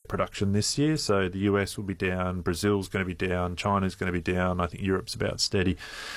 production this year. So the US will be down, Brazil's going to be down, China's going to be down, I think Europe's about steady.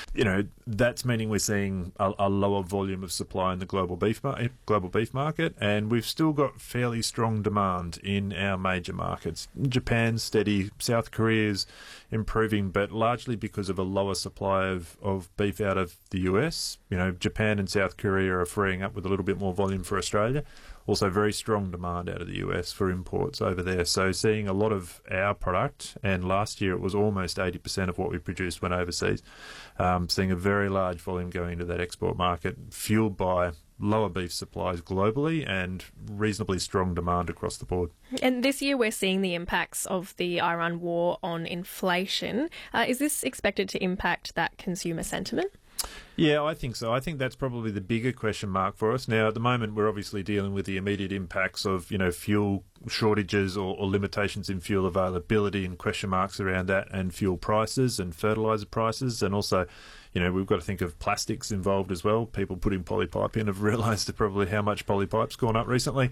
That's meaning we're seeing a lower volume of supply in the global beef market, and we've still got fairly strong demand in our major markets. Japan's steady, South Korea's improving, but largely because of a lower supply of beef out of the US. Japan and South Korea are freeing up with a little bit more volume for Australia. Also very strong demand out of the US for imports over there. So seeing a lot of our product, and last year it was almost 80% of what we produced went overseas, seeing a very large volume going into that export market, fueled by lower beef supplies globally and reasonably strong demand across the board. And this year we're seeing the impacts of the Iran war on inflation. Is this expected to impact that consumer sentiment? Yeah, I think so. I think that's probably the bigger question mark for us. Now, at the moment, we're obviously dealing with the immediate impacts of, fuel shortages or limitations in fuel availability and question marks around that, and fuel prices and fertiliser prices. And also, we've got to think of plastics involved as well. People putting polypipe in have realised probably how much polypipe's gone up recently.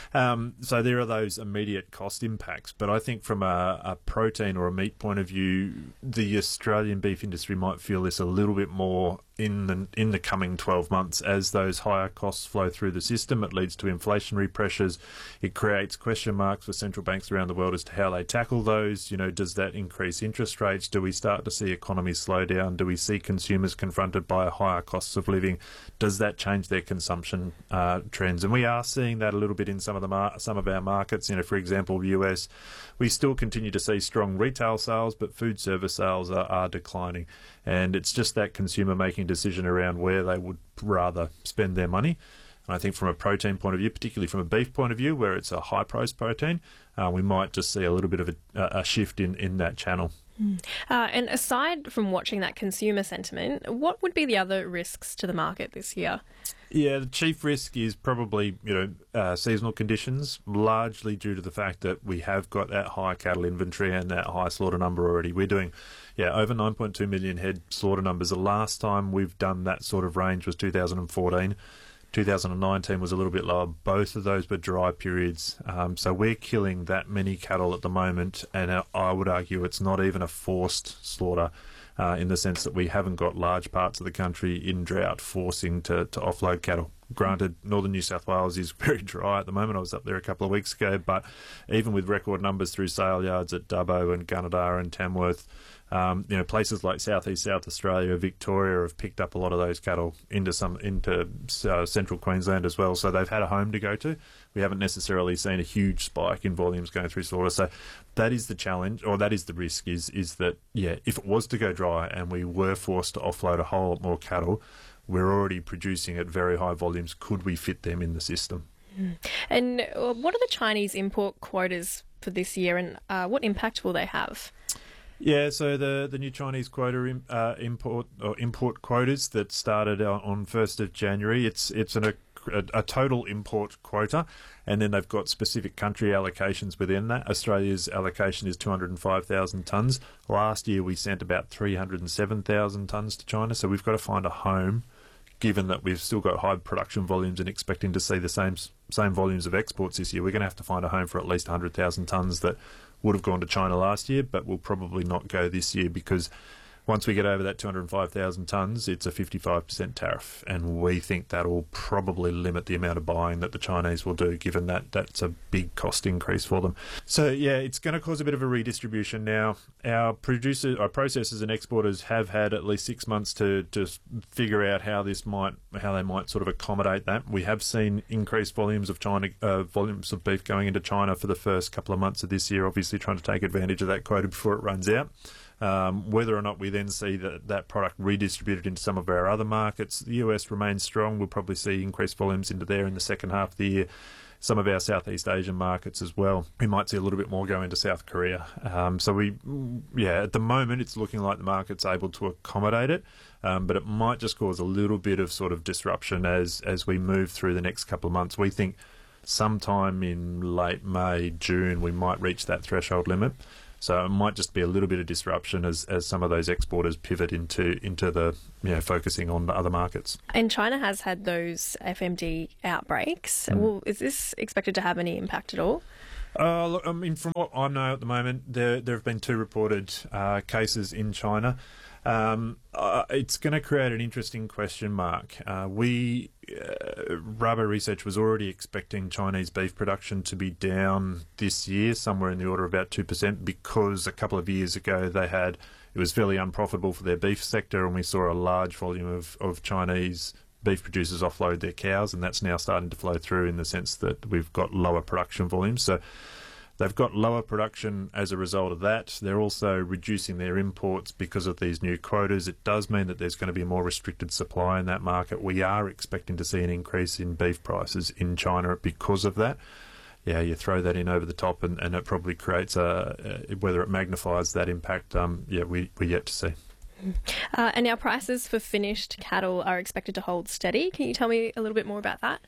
So there are those immediate cost impacts. But I think from a protein or a meat point of view, the Australian beef industry might feel this a little bit more in the coming 12 months as those higher costs flow through the system. It leads to inflationary pressures. It creates question marks for central banks around the world as to how they tackle those. Does that increase interest rates? Do we start to see economies slow down? Do we see consumers confronted by higher costs of living? Does that change their consumption trends? And we are seeing that a little bit in some of our markets. For example, US, we still continue to see strong retail sales, but food service sales are declining. And it's just that consumer making a decision around where they would rather spend their money. And I think from a protein point of view, particularly from a beef point of view, where it's a high-priced protein, we might just see a little bit of a shift in that channel. And aside from watching that consumer sentiment, what would be the other risks to the market this year? Yeah, the chief risk is probably, seasonal conditions, largely due to the fact that we have got that high cattle inventory and that high slaughter number already. We're doing, over 9.2 million head slaughter numbers. The last time we've done that sort of range was 2014. 2019 was a little bit lower. Both of those were dry periods. So we're killing that many cattle at the moment, and I would argue it's not even a forced slaughter in the sense that we haven't got large parts of the country in drought forcing to offload cattle. Granted, northern New South Wales is very dry at the moment. I was up there a couple of weeks ago, but even with record numbers through sale yards at Dubbo and Gunnedah and Tamworth, places like southeast South Australia, Victoria have picked up a lot of those cattle into central Queensland as well. So they've had a home to go to. We haven't necessarily seen a huge spike in volumes going through slaughter. So that is the challenge, or that is the risk, is that, if it was to go dry and we were forced to offload a whole lot more cattle, we're already producing at very high volumes. Could we fit them in the system? And what are the Chinese import quotas for this year, and what impact will they have? Yeah, so the new Chinese quota import quotas that started on 1st of January, it's a total import quota, and then they've got specific country allocations within that. Australia's allocation is 205,000 tonnes. Last year we sent about 307,000 tonnes to China, so we've got to find a home, given that we've still got high production volumes and expecting to see the same volumes of exports this year. We're going to have to find a home for at least 100,000 tonnes that would have gone to China last year, but will probably not go this year, because once we get over that 205,000 tonnes, it's a 55% tariff, and we think that'll probably limit the amount of buying that the Chinese will do, given that that's a big cost increase for them. So, it's going to cause a bit of a redistribution now. Our processors and exporters have had at least 6 months to figure out how they might sort of accommodate that. We have seen increased volumes of beef going into China for the first couple of months of this year, obviously trying to take advantage of that quota before it runs out. Whether or not we then see that product redistributed into some of our other markets, the US remains strong. We'll probably see increased volumes into there in the second half of the year. Some of our Southeast Asian markets as well. We might see a little bit more go into South Korea. At the moment it's looking like the market's able to accommodate it, but it might just cause a little bit of sort of disruption as we move through the next couple of months. We think sometime in late May, June, we might reach that threshold limit. So it might just be a little bit of disruption as some of those exporters pivot into the focusing on the other markets. And China has had those FMD outbreaks. Well, is this expected to have any impact at all? Look, I mean, from what I know at the moment, there have been 2 reported cases in China. It's going to create an interesting question mark. Rubber Research was already expecting Chinese beef production to be down this year, somewhere in the order of about 2%, because a couple of years ago it was fairly unprofitable for their beef sector, and we saw a large volume of Chinese beef producers offload their cows, and that's now starting to flow through in the sense that we've got lower production volumes. So they've got lower production as a result of that. They're also reducing their imports because of these new quotas. It does mean that there's going to be more restricted supply in that market. We are expecting to see an increase in beef prices in China because of that. Yeah, you throw that in over the top, and it probably creates whether it magnifies that impact, we're yet to see. And now prices for finished cattle are expected to hold steady. Can you tell me a little bit more about that?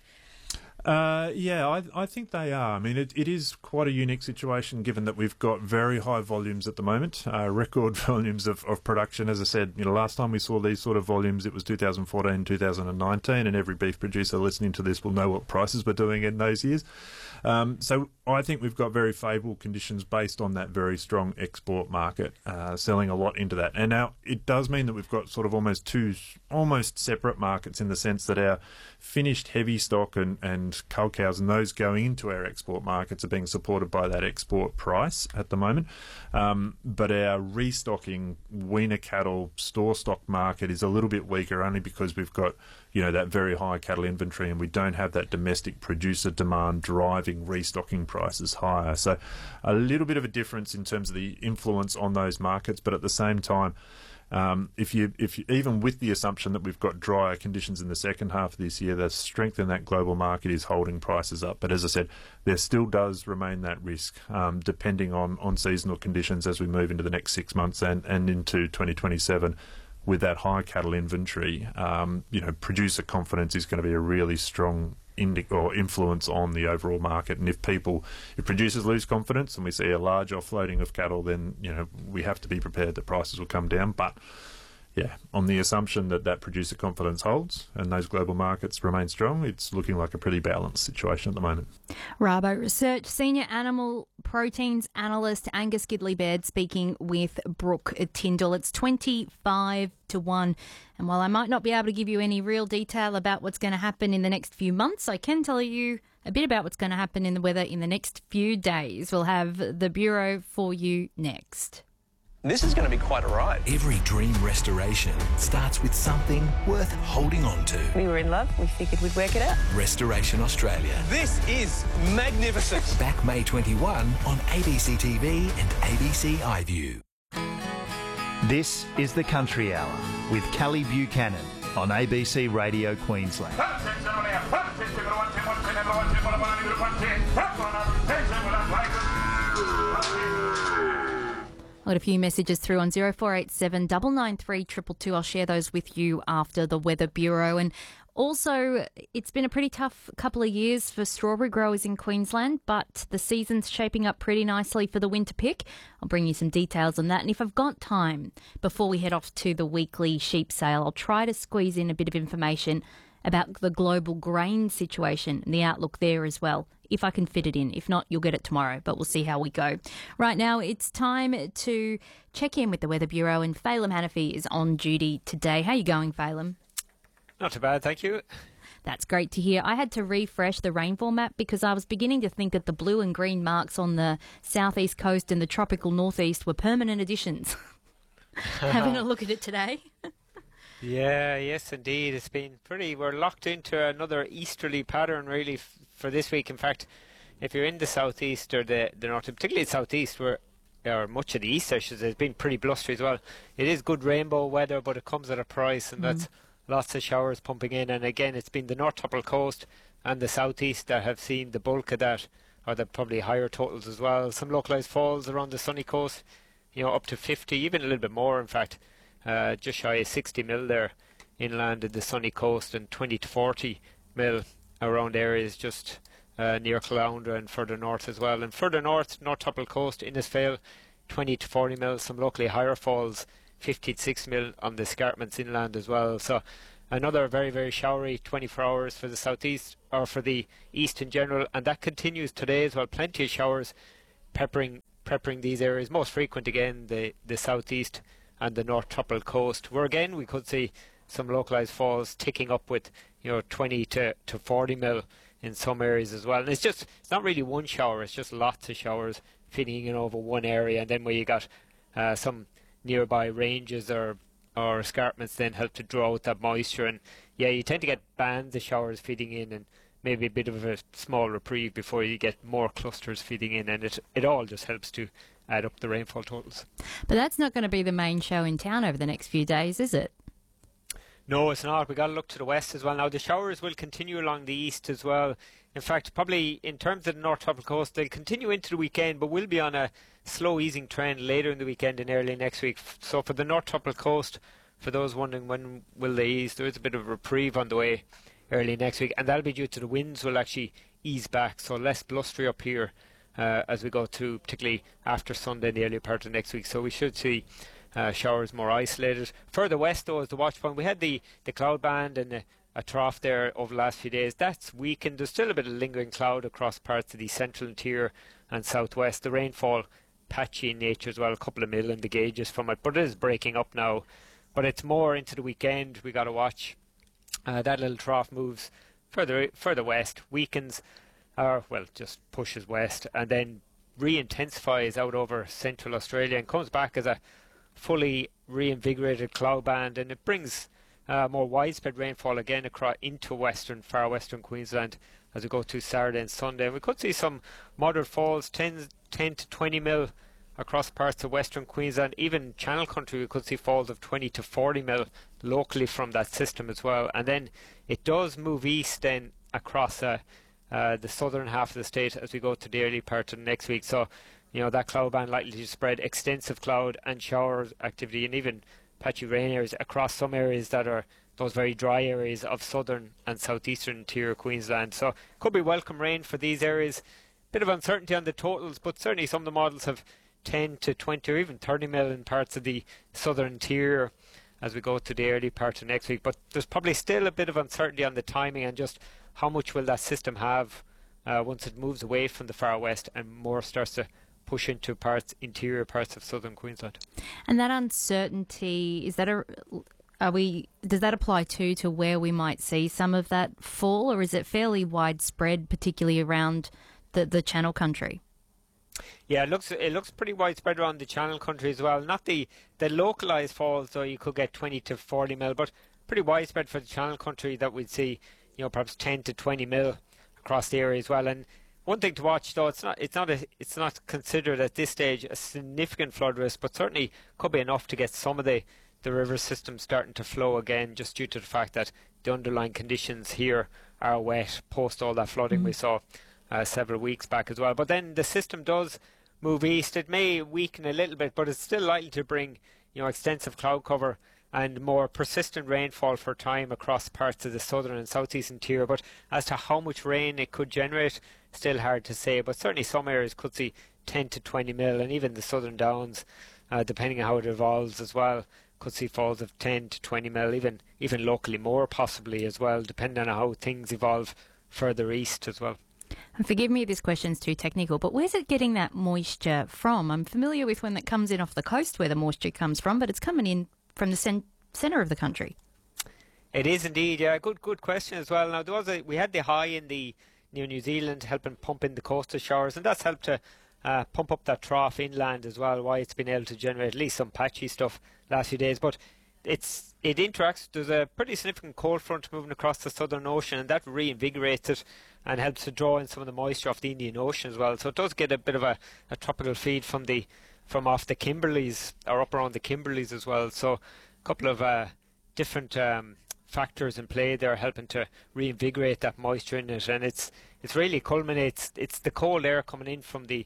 I think they are. I mean, it is quite a unique situation given that we've got very high volumes at the moment, record volumes of production. As I said, last time we saw these sort of volumes, it was 2014, 2019, and every beef producer listening to this will know what prices were doing in those years. So I think we've got very favourable conditions based on that very strong export market, selling a lot into that. And now it does mean that we've got sort of almost 2 separate markets in the sense that our finished heavy stock and cull cows and those going into our export markets are being supported by that export price at the moment. But our restocking weaner cattle store stock market is a little bit weaker only because we've got that very high cattle inventory, and we don't have that domestic producer demand driving restocking prices higher. So a little bit of a difference in terms of the influence on those markets, but at the same time, if you even with the assumption that we've got drier conditions in the second half of this year, the strength in that global market is holding prices up. But as I said, there still does remain that risk, depending on seasonal conditions as we move into the next 6 months and into 2027. With that high cattle inventory, producer confidence is going to be a really strong influence on the overall market. And if producers lose confidence and we see a large offloading of cattle, then we have to be prepared that prices will come down. But on the assumption that producer confidence holds and those global markets remain strong, it's looking like a pretty balanced situation at the moment. Rabo Research Senior Animal Proteins Analyst Angus Gidley-Baird speaking with Brooke Tyndall. It's 25-1. And while I might not be able to give you any real detail about what's going to happen in the next few months, I can tell you a bit about what's going to happen in the weather in the next few days. We'll have the Bureau for you next. This is going to be quite a ride. Every dream restoration starts with something worth holding on to. We were in love. We figured we'd work it out. Restoration Australia. This is magnificent. Back May 21 on ABC TV and ABC iView. This is the Country Hour with Callie Buchanan on ABC Radio Queensland. I got a few messages through on 0487 993 222. I'll share those with you after the Weather Bureau. And also, it's been a pretty tough couple of years for strawberry growers in Queensland, but the season's shaping up pretty nicely for the winter pick. I'll bring you some details on that. And if I've got time before we head off to the weekly sheep sale, I'll try to squeeze in a bit of information about the global grain situation and the outlook there as well, if I can fit it in. If not, you'll get it tomorrow, but we'll see how we go. Right now, it's time to check in with the Weather Bureau, and Phelim Hanafi is on duty today. How are you going, Phelim? Not too bad, thank you. That's great to hear. I had to refresh the rainfall map because I was beginning to think that the blue and green marks on the southeast coast and the tropical northeast were permanent additions. Having a look at it today. Yes, indeed. It's been we're locked into another easterly pattern, really, for this week. In fact, if you're in the southeast or the north, particularly the southeast, or much of the east, I should say, it's been pretty blustery as well. It is good rainbow weather, but it comes at a price, and that's lots of showers pumping in. And again, it's been the North Tropical Coast and the southeast that have seen the bulk of that, or the probably higher totals as well. Some localised falls around the sunny coast, up to 50, even a little bit more, in fact. Just shy of 60 mil there inland in the sunny coast, and 20 to 40 mil around areas just near Caloundra and further north as well. And further north, North Tropical Coast, Innisfail, 20 to 40 mil, some locally higher falls, 50 to 60 mil on the escarpments inland as well. So another very, very showery 24 hours for the southeast, or for the east in general, and that continues today as well. Plenty of showers peppering these areas. Most frequent again the southeast and the north tropical coast, where again we could see some localised falls ticking up with 20 to 40 mil in some areas as well. And it's not really one shower, it's just lots of showers feeding in over one area, and then where you got some nearby ranges or escarpments then help to draw out that moisture. And yeah, you tend to get bands of showers feeding in, and maybe a bit of a small reprieve before you get more clusters feeding in, and it all just helps to add up the rainfall totals. But that's not going to be the main show in town over the next few days, is it? No, it's not. We've got to look to the west as well. Now, the showers will continue along the east as well. In fact, probably in terms of the North Tropical Coast, they'll continue into the weekend, but will be on a slow easing trend later in the weekend and early next week. So for the North Tropical Coast, for those wondering when will they ease, there is a bit of a reprieve on the way early next week, and that'll be due to the winds will actually ease back, so less blustery up here as we go to particularly after Sunday and the early part of next week. So we should see showers more isolated. Further west, though, is the watch point. We had the cloud band and a trough there over the last few days. That's weakened. There's still a bit of lingering cloud across parts of the central interior and southwest. The rainfall patchy in nature as well, a couple of mil in the gauges from it, but it is breaking up now. But it's more into the weekend we got to watch. That little trough moves further west, weakens, just pushes west, and then re-intensifies out over central Australia and comes back as a fully reinvigorated cloud band, and it brings more widespread rainfall again across into far western Queensland as we go to Saturday and Sunday. And we could see some moderate falls, 10 to 20 mil across parts of western Queensland. Even Channel Country, we could see falls of 20 to 40 mil locally from that system as well. And then it does move east then across the southern half of the state as we go to the early part of next week. So that cloud band likely to spread extensive cloud and shower activity and even patchy rain areas across some areas that are those very dry areas of southern and southeastern interior Queensland. So could be welcome rain for these areas. Bit of uncertainty on the totals, but certainly some of the models have 10 to 20 or even 30 mil in parts of the southern interior as we go to the early part of next week. But there's probably still a bit of uncertainty on the timing and just how much will that system have once it moves away from the far west and more starts to push into interior parts of southern Queensland. And that uncertainty, does that apply to where we might see some of that fall, or is it fairly widespread, particularly around the Channel Country? Yeah, it looks pretty widespread around the Channel Country as well. Not the localised falls, though you could get 20 to 40 mil, but pretty widespread for the Channel Country that we'd see, perhaps 10 to 20 mil across the area as well. And one thing to watch, though, it's not considered at this stage a significant flood risk, but certainly could be enough to get some of the river system starting to flow again, just due to the fact that the underlying conditions here are wet post all that flooding we saw several weeks back as well. But then the system does move east. It may weaken a little bit, but it's still likely to bring extensive cloud cover and more persistent rainfall for time across parts of the southern and southeast interior. But as to how much rain it could generate, still hard to say. But certainly some areas could see 10 to 20 mil, and even the southern downs, depending on how it evolves as well, could see falls of 10 to 20 mil, even locally more possibly as well, depending on how things evolve further east as well. And forgive me if this question's too technical, but where's it getting that moisture from? I'm familiar with when that comes in off the coast where the moisture comes from, but it's coming in from the centre of the country. It is indeed, yeah. Good question as well. Now, we had the high in the New Zealand helping pump in the coastal showers, and that's helped to pump up that trough inland as well, why it's been able to generate at least some patchy stuff last few days. But it interacts. There's a pretty significant cold front moving across the Southern Ocean, and that reinvigorates it and helps to draw in some of the moisture off the Indian Ocean as well. So it does get a bit of a tropical feed from off the Kimberleys, or up around the Kimberleys as well. So a couple of different factors in play there helping to reinvigorate that moisture in it, and it's really culminates. It's the cold air coming in from the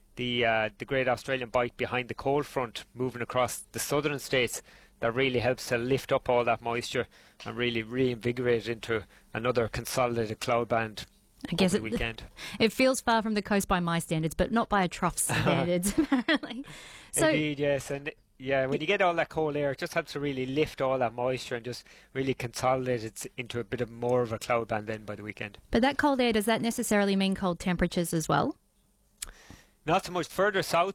Great Australian Bight behind the cold front moving across the southern states that really helps to lift up all that moisture and really reinvigorate it into another consolidated cloud band. I guess it feels far from the coast by my standards, but not by a trough's standards, apparently. So, indeed, yes. And Yeah, when you get all that cold air, it just helps to really lift all that moisture and just really consolidate it into a bit of more of a cloud band then by the weekend. But that cold air, does that necessarily mean cold temperatures as well? Not so much further south,